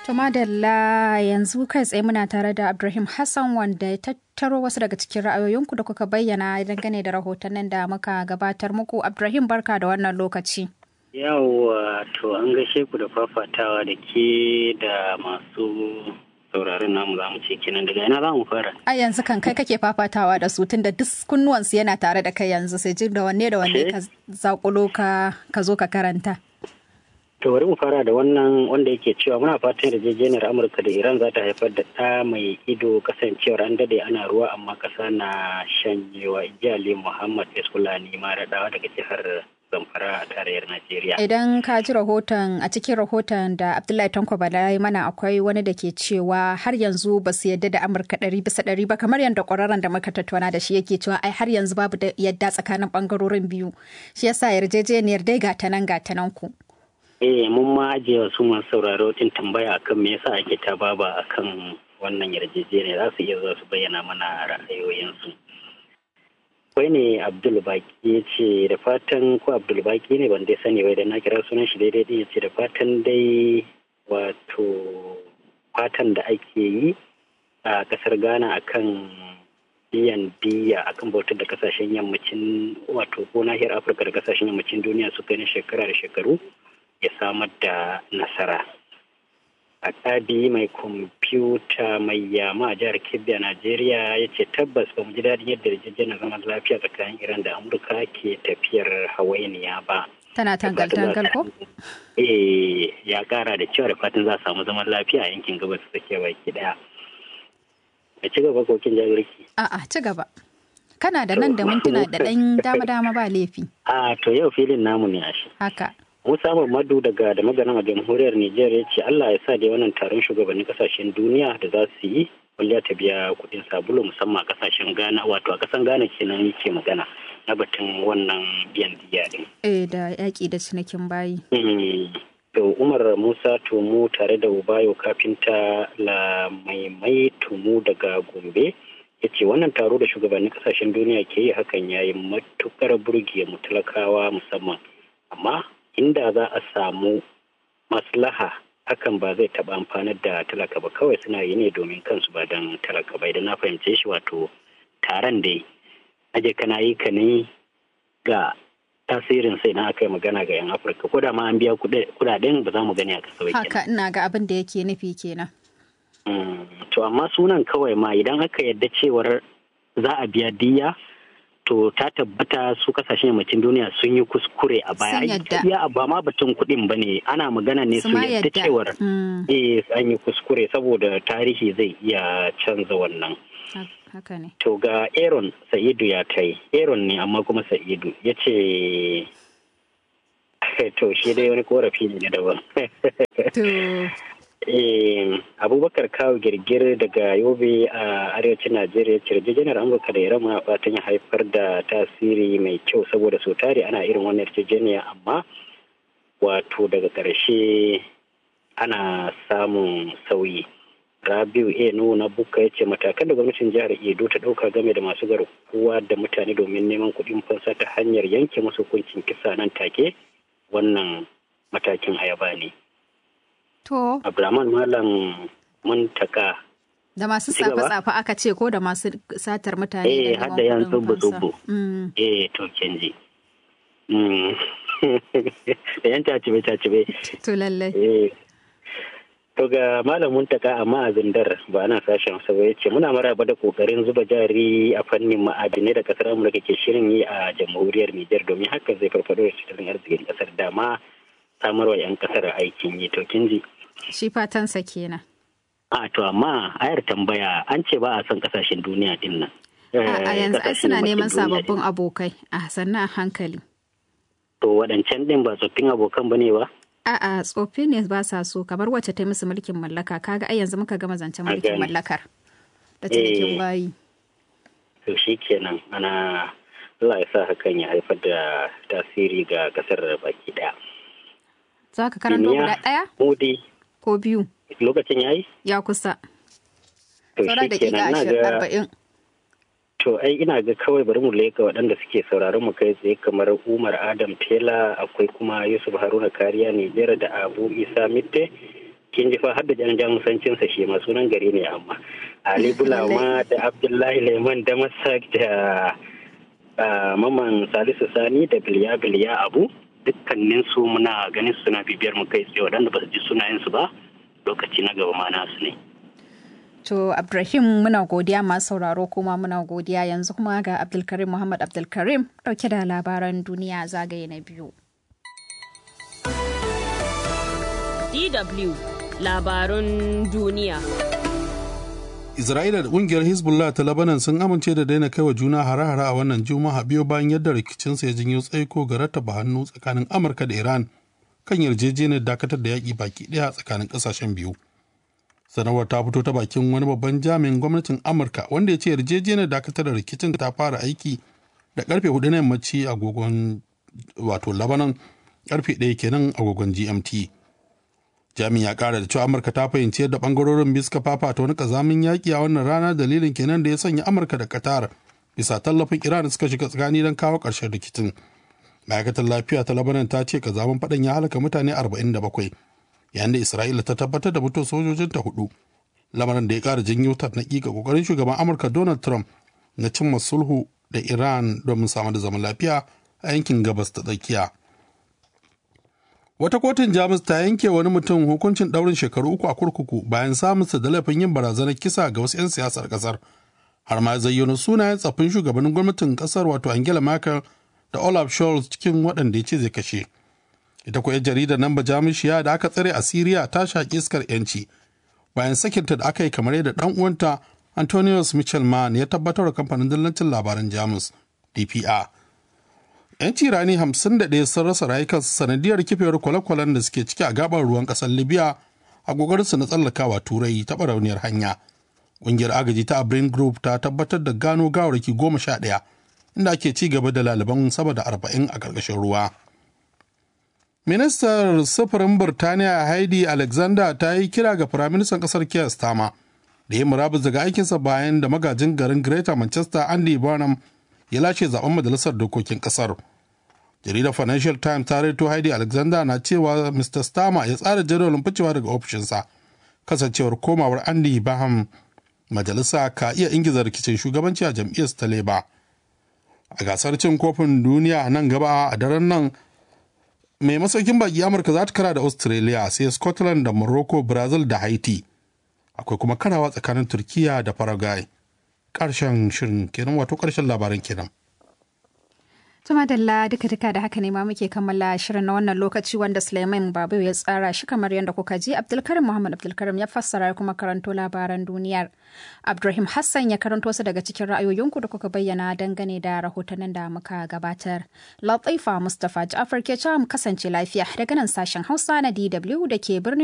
To madalla yanzu kai tsaye muna tare da Abdulrahim Hassan wanda ya tattaro wasu daga cikin ra'ayoyinku da kuka bayyana dangane da rahotannin da muka gabatar muku. Abdulrahim barka da wannan lokaci. Yawwa to an gaishe ku da fafatawa da ke da masu sauraron namu za mu ce kenan daga ina za mu fara. A yanzu kan kai kake fafatawa da su tunda duk kunnuwansu yana tare da kai yanzu sai ji da wanne ka zakulo ka zo ka karanta. To bari mu fara da wannan wanda yake cewa muna fatan yarjejeniyar Amurka da Iran za ta haifar da ɗa mai ido kasancewar an dade ana ruwa amma ƙasa na shanyewa. Ijali Muhammad Eskulani Maradawa daga jihar Zamfara a tarayyar Najeriya. Idan ka ji rahoton a cikin rahoton da Abdullahi Tanko Bala ya mana akwai wani da ke cewa har yanzu ba su yadda da Amurka 100% ba kamar yadda ƙwararren da muka tattauna da shi yake cewa ai har yanzu babu da yadda tsakanin ɓangarorin biyu. Shi yasa yarjejeniyar dai gata nan ku. Mun ma ajiye wasu masu sauraro tin tambaya akan me yasa ake ta baba akan wannan yarjejeniya za su iya zuwa su bayyana mana ra'ayoyinsu. Kwai ne Abdul Baki ya ce da fatan ko Abdul Baki ne ban dai sani bai da na kira sunan shi daidai ya ce da fatan dai wato fatan da ake yi a kasar Ghana akan biyan diya akan bautar da kasashen yammacin wato ko nahiyar Afirka da kasashen yammacin duniya suka yi na shekara da shekaru ya samar da nasara. A ƙabi mai kwamfuta mai yama a jihar Kebbi a Najeriya ya ce tabbas ba mu ji daɗin yadda yarjejeniyar zaman lafiya tsakanin Iran da Amurka ke tafiyar hawainiya ba. Tana tangal-tangal ko? Ya ƙara da cewa da fatan za a samu zaman lafiya a yankin gabas tsakiya baki ɗaya. A ci gaba kokin jagorki. A'a ci gaba. Kana da nan da mintuna da ɗan dama-dama ba laifi. To yau filin namu ne a shi. Haka. Musa Muhammadu daga da maganan a jamhuriyar Nijar ya ce Allah ya sa da wannan taron shugabannin kasashen duniya da za su yi kwalliya ta biya kuɗin sabulu musamman a kasashen Ghana wato a kasan Ghana kenan yake magana na batun wannan biyan diya din. Da yaƙi da cinikin bayi. To Umar Musa Tumu tare da Ubayo kafinta la maimai Tumu daga Gombe ya ce wannan taro da shugabannin kasashen duniya ke yi hakan yayi matukar burge mu talakawa musamman amma inda za a samu maslaha hakan ba zai taɓa amfanar da talaka ba kawai suna yi ne domin kansu ba don talaka ba idan na fahimce shi wato taron dai aje kana yi ka ne ga tasirin sai na aka yi magana ga 'yan Afirka ko da ma an biya kudaden ba za mu gani a kasa ba haka ina ga abin da yake nufi kenan. To amma sunan kawai ma idan aka yadda cewar za a biya diya to ta tabbata su kasashen yammacin duniya sun yi kuskure a baya. Ya ba ma batun kuɗin ba ne ana magana ne su yadda cewar an yi kuskure saboda tarihi zai iya canza wannan. Haka ne. To ga Aaron Sa'idu ya kai. Aaron ne amma kuma Sa'idu ya ce to shi dai wani korafi ne daban. Abubakar kawo girgir daga Yobe a arewacin Najeriya ce yarjejeniyar Amurka da Iran muna fatan ya haifar da tasiri mai kyau saboda sau tare ana irin wannan yarjejeniya amma wato daga ƙarshe ana samun sauyi. Rabiu na Bukka ya ce matakan da gwamnatin jihar Edo ta ɗauka game da masu garkuwa da mutane domin neman kuɗin fansa ta hanyar yanke musu hukuncin kisa nan take wannan matakin ayaba ne. To. Abdulrahman Malam Muntaka. Da masu tsafe-tsafe aka ce ko da masu satar mutane da har da yan zubu-zubu. To kenji. Da yan cacibe-cacibe. To lallai. To ga Malam Muntaka amma a Zindar ba ana sashen sa ba yace muna maraba da kokarin zuba jari a fannin ma'adinai da kasar Amurka ke shirin yi a jamhuriyar Nijar domin haka zai farfado da tattalin arzikin kasar dama samarwa 'yan kasar aikin yi to kin ji. Shi fatansa kenan. To amma ayar tambaya an ce ba a son kasashen duniya din nan. A yanzu ai suna neman sababbin abokai a sannan a hankali. To waɗancan din ba tsoffin abokan bane ba? A'a tsoffi ne ba sa so kamar wacce ta yi musu mulkin mallaka kaga ai yanzu muka gama zancen mulkin mallakar da cinikin bayi. To shi kenan ana Allah ya sa hakan ya haifar da tasiri ga kasar baki daya. Za ka karanta guda ɗaya? Mudi. Ko biyu? Lokacin ya yi? Ya kusa. To shi kenan na ga To ai ina ga kawai bari mu leka waɗanda suke sauraron mu kai tsaye kamar Umar Adam Tela akwai kuma Yusuf Haruna Kariya Nijar da Abu Isa Mitte kin ji fa har da jamusancin sa shi ma sunan gari ne amma Ali Bulama da Abdullahi Leman da Masak da Maman Salisu Sani da Biliya Abu dukkanin su muna ganin suna bibiyar mu kai tsaye waɗanda ba su ji sunayen su ba lokaci na gaba ma nasu ne. To Abdulrahim muna godiya masu sauraro kuma muna godiya yanzu kuma ga Abdulkarim Muhammad Abdulkarim dauke da labaran duniya zagaye na biyu. DW labarun duniya. Isra'ila da kungiyar Hezbollah ta Lebanon sun amince da daina kaiwa juna hare-hare a wannan Juma'a biyo bayan yadda rikicinsa ya janyo tsaiko ga rattaba hannu tsakanin Amurka da Iran kan yarjejeniyar dakatar da yaƙi baki ɗaya tsakanin ƙasashen biyu. Sanarwar ta fito ta bakin wani babban jami'in gwamnatin Amurka wanda ya ce yarjejeniyar dakatar da rikicin ta fara aiki da karfe 4 na yammaci agogon wato Lebanon karfe 1 kenan agogon GMT. Jami'in ya kara da cewa Amurka ta fahimci yadda bangarorin biyu suka fafata wani kazamin yaƙi a wannan rana, dalilin kenan da ya sanya Amurka da Qatar bisa tallafin Iran suka shiga tsakani don kawo ƙarshen rikicin. Ma'aikatar lafiya ta Lebanon ta ce kazamin faɗan ya halaka mutane 47 yayin da Isra'ila ta tabbatar da mutuwar sojojinta 4, lamarin da ya ƙara janyo tarnaƙi ga ƙoƙarin shugaban Amurka Donald Trump na cimma sulhu da Iran domin samar da zaman lafiya a yankin gabas ta tsakiya. Wata kotun Jamus ta yanke wani mutum hukuncin ɗaurin shekaru 3 a kurkuku bayan samunsa da laifin yin barazanar kisa ga wasu 'yan siyasar ƙasar, har ma zayyano sunayen tsaffin shugabannin gwamnatin ƙasar wato Angela Merkel da Olaf Scholz cikin waɗanda ya ce zai kashe. Ita kuwa jaridar nan Bajamushiya da aka tsare a Siriya ta shaƙi iskar 'yanci bayan sakinta da aka yi kamar yadda ɗan uwanta Antonius Michelman ya tabbatar da kamfanin dillancin labaran Jamus DPA. 'Yanci rani 51 sun rasa rayukansu sanadiyar kifewar kwale-kwalen da suke ciki a gabar ruwan ƙasar Libya a ƙoƙarinsu na tsallakawa Turai ta barauniyar hanya. Ƙungiyar agaji ta Abrin Group ta tabbatar da gano gawarki 11 inda ake ci gaba da laliban sama da 40 a ƙarƙashin ruwa. Ministar sufurin Birtaniya Heidi Alexander ta yi kira ga Firaministan ƙasar Keir Starmer da ya murabus daga aikinsa bayan da magajin garin Greater Manchester Andy Burnham ya lashe zaben majalisar dokokin ƙasar. Jaridar Financial Times ta rawaito Heidi Alexander na cewa Mr. Starmer ya tsara jadawalin ficewa daga ofishinsa, kasancewar komawar Andy Burnham majalisa ka iya ingiza rikicin shugabanci a jam'iyyar ta Labour. A gasar cin kofin duniya nan gaba a daren nan, mai masaukin baki Amurka za ta kara da Australia, sai Scotland da Morocco, Brazil da Haiti. Akwai kuma karawa tsakanin Turkiya da Paraguay. Ƙarshen shirin kenan, wato ƙarshen labaran kenan. Tuma Dalla duka da haka ne ma muke kammala shirin na wannan lokaci wanda Suleiman Babu ya tsara shi kamar yadda kuka ji. Abdulkarim Muhammad Abdulkarim ya fassara kuma karanto labaran duniyar. Abdulrahim Hassan ya karanto su daga cikin ra'ayoyinku da kuka bayyana dangane da rahotannin da muka gabatar. Latifa Mustapha Ja'far ke cewa mu kasance lafiya daga nan sashen Hausa na DW da ke birnin